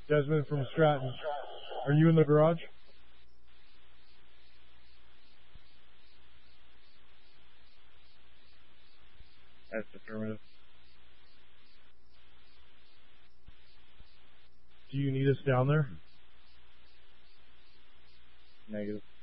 Desmond from Stratton. Are you in the garage? That's affirmative. Do you need us down there? Negative.